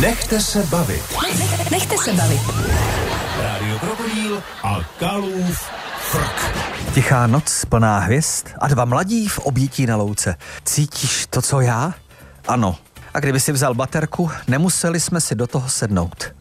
Nechte se bavit. Nechte se bavit. Rádio Krokodýl a Kalův frk. Tichá noc plná hvězd a dva mladí v objetí na louce. Cítíš to, co já? Ano. A kdyby si vzal baterku, nemuseli jsme si do toho sednout.